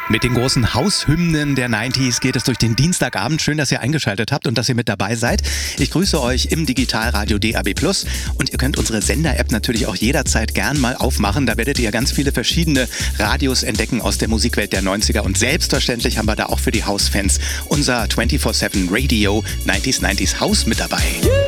Mit den großen Haushymnen der 90s geht es durch den Dienstagabend. Schön, dass ihr eingeschaltet habt und dass ihr mit dabei seid. Ich grüße euch im Digitalradio DAB+. Und ihr könnt unsere Sender-App natürlich auch jederzeit gern mal aufmachen. Da werdet ihr ganz viele verschiedene Radios entdecken aus der Musikwelt der 90er. Und selbstverständlich haben wir da auch für die House-Fans unser 24/7 Radio 90s House mit dabei.